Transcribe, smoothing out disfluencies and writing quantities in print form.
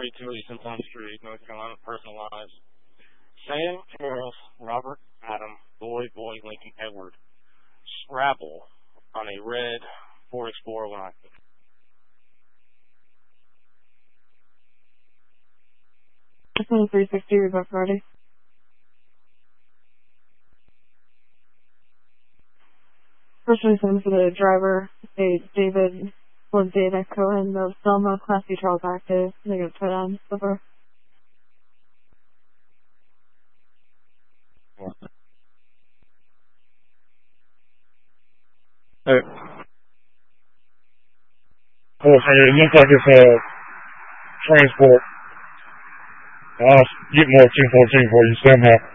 42 East Pond Street, North Carolina, personalized. Sam, Charles, Robert, Adam, Boy, Lincoln, Edward. Scrabble on a red Ford Explorer when I... This one 360 rebuff party. Personally sent for the driver, David Cohen, of Selma, Class B Charles active. They're going to put on slipper. Hey. Oh, hey, it looks like it's a transport. I'll get more 1014 for you somehow.